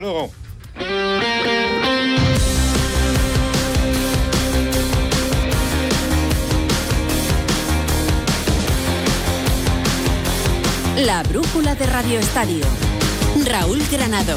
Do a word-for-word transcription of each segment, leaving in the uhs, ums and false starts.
Luego. La brújula de Radio Estadio. Raúl Granado.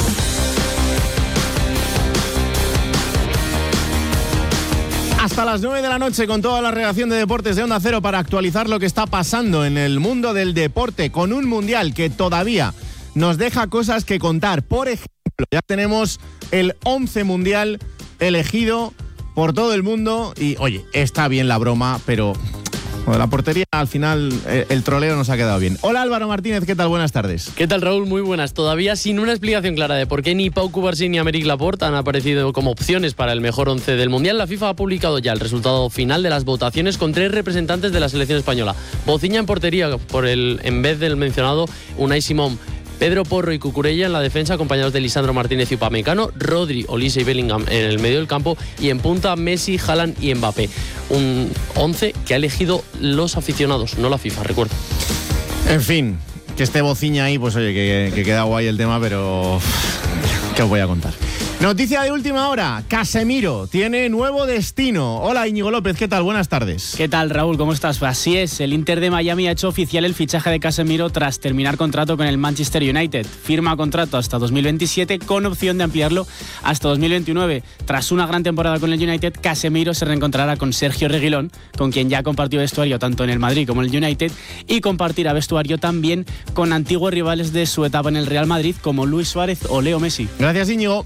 Hasta las nueve de la noche con toda la redacción de Deportes de Onda Cero para actualizar lo que está pasando en el mundo del deporte con un mundial que todavía nos deja cosas que contar. Por ejemplo, ya tenemos el once mundial elegido por todo el mundo y, oye, está bien la broma, pero bueno, la portería al final eh, el troleo nos ha quedado bien. Hola Álvaro Martínez, ¿qué tal? Buenas tardes. ¿Qué tal, Raúl? Muy buenas. Todavía sin una explicación clara de por qué ni Pau Cubarsí ni Aymeric Laporte han aparecido como opciones para el mejor once del Mundial, la FIFA ha publicado ya el resultado final de las votaciones con tres representantes de la selección española. Bociña en portería por el en vez del mencionado Unai Simón. Pedro Porro y Cucurella en la defensa, acompañados de Lisandro Martínez y Upamecano, Rodri, Olise y Bellingham en el medio del campo y en punta Messi, Haaland y Mbappé. Un once que ha elegido los aficionados, no la FIFA, recuerdo. En fin, que esté Bociña ahí, pues oye, que, que queda guay el tema, pero ¿qué os voy a contar? Noticia de última hora, Casemiro tiene nuevo destino. Hola Íñigo López, ¿qué tal? Buenas tardes. ¿Qué tal, Raúl? ¿Cómo estás? Así es, el Inter de Miami ha hecho oficial el fichaje de Casemiro tras terminar contrato con el Manchester United. Firma contrato hasta dos mil veintisiete con opción de ampliarlo hasta dos mil veintinueve. Tras una gran temporada con el United, Casemiro se reencontrará con Sergio Reguilón, con quien ya compartió vestuario tanto en el Madrid como en el United, y compartirá vestuario también con antiguos rivales de su etapa en el Real Madrid como Luis Suárez o Leo Messi. Gracias, Íñigo.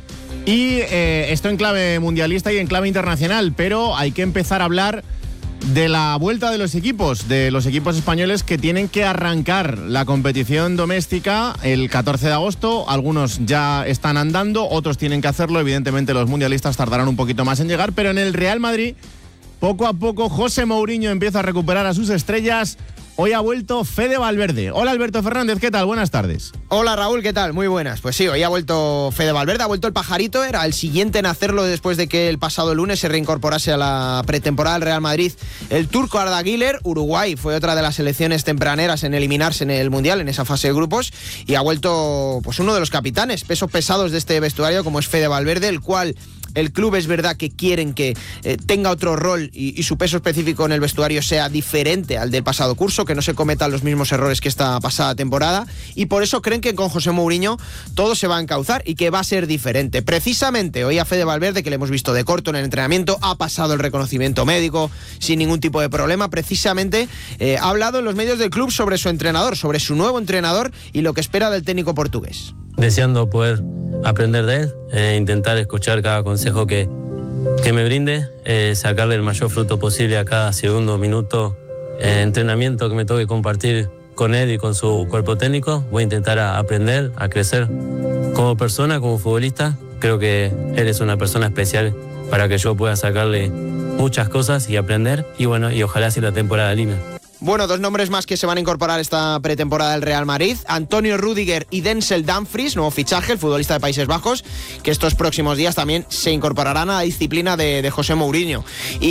Y eh, esto en clave mundialista y en clave internacional, pero hay que empezar a hablar de la vuelta de los equipos, de los equipos españoles que tienen que arrancar la competición doméstica el catorce de agosto. Algunos ya están andando, otros tienen que hacerlo. Evidentemente los mundialistas tardarán un poquito más en llegar, pero en el Real Madrid, poco a poco, José Mourinho empieza a recuperar a sus estrellas. Hoy ha vuelto Fede Valverde. Hola Alberto Fernández, ¿qué tal? Buenas tardes. Hola Raúl, ¿qué tal? Muy buenas. Pues sí, hoy ha vuelto Fede Valverde, ha vuelto el pajarito, era el siguiente en hacerlo después de que el pasado lunes se reincorporase a la pretemporada del Real Madrid. El turco Arda Güler, Uruguay, fue otra de las selecciones tempraneras en eliminarse en el Mundial, en esa fase de grupos, y ha vuelto pues uno de los capitanes, pesos pesados de este vestuario, como es Fede Valverde, el cual el club es verdad que quieren que eh, tenga otro rol y, y su peso específico en el vestuario sea diferente al del pasado curso, que no se cometan los mismos errores que esta pasada temporada, y por eso creen que con José Mourinho todo se va a encauzar y que va a ser diferente. Precisamente hoy a Fede Valverde, que le hemos visto de corto en el entrenamiento, ha pasado el reconocimiento médico sin ningún tipo de problema, precisamente eh, ha hablado en los medios del club sobre su entrenador, sobre su nuevo entrenador y lo que espera del técnico portugués. Deseando poder aprender de él, eh, intentar escuchar cada consejo que, que me brinde, eh, sacarle el mayor fruto posible a cada segundo, minuto, eh, entrenamiento que me toque compartir con él y con su cuerpo técnico. Voy a intentar a aprender, a crecer como persona, como futbolista. Creo que él es una persona especial para que yo pueda sacarle muchas cosas y aprender, y bueno, y ojalá sea la temporada linda. Bueno, dos nombres más que se van a incorporar esta pretemporada del Real Madrid: Antonio Rüdiger y Denzel Dumfries, nuevo fichaje, el futbolista de Países Bajos, que estos próximos días también se incorporarán a la disciplina de, de José Mourinho.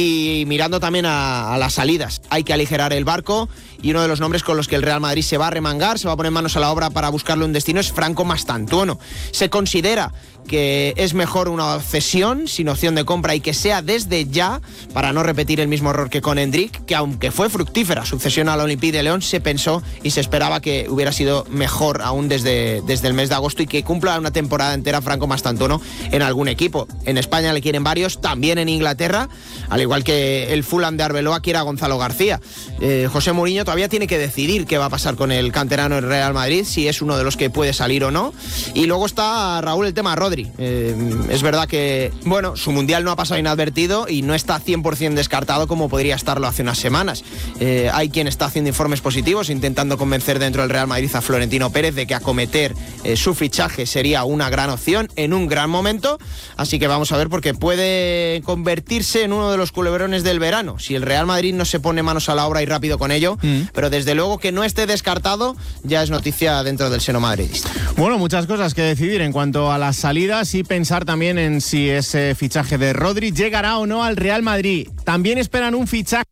Y mirando también a, a las salidas, hay que aligerar el barco, y uno de los nombres con los que el Real Madrid se va a remangar, se va a poner manos a la obra para buscarle un destino, es Franco Mastantuono. Se considera que es mejor una cesión sin opción de compra y que sea desde ya, para no repetir el mismo error que con Endrick, que aunque fue fructífera su cesión al Olympique de León, se pensó y se esperaba que hubiera sido mejor aún desde, desde el mes de agosto, y que cumpla una temporada entera Franco Mastantuono en algún equipo. En España le quieren varios, también en Inglaterra, al igual que el Fulham de Arbeloa quiere a Gonzalo García. Eh, José Mourinho todavía tiene que decidir qué va a pasar con el canterano del Real Madrid, si es uno de los que puede salir o no. Y luego está, Raúl, el tema Rodri. Eh, es verdad que, bueno, su mundial no ha pasado inadvertido y no está cien por ciento descartado como podría estarlo hace unas semanas. Eh, hay quien está haciendo informes positivos, intentando convencer dentro del Real Madrid a Florentino Pérez de que acometer eh, su fichaje sería una gran opción en un gran momento. Así que vamos a ver, porque puede convertirse en uno de los culebrones del verano si el Real Madrid no se pone manos a la obra y rápido con ello. Mm. Pero desde luego que no esté descartado ya es noticia dentro del seno madridista. Bueno, muchas cosas que decidir en cuanto a las salidas y pensar también en si ese fichaje de Rodri llegará o no al Real Madrid. También esperan un fichaje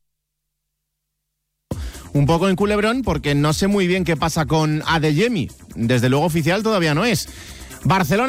un poco en culebrón, porque no sé muy bien qué pasa con Adeyemi. Desde luego oficial todavía no es. Barcelona